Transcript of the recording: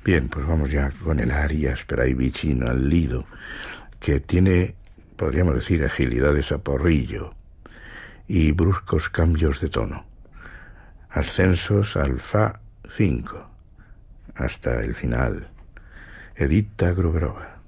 Bien, pues vamos ya con el aria asperai vicino al lido, que tiene, podríamos decir, agilidades a porrillo y bruscos cambios de tono. Ascensos al fa 5 hasta el final. Edita Gruberova.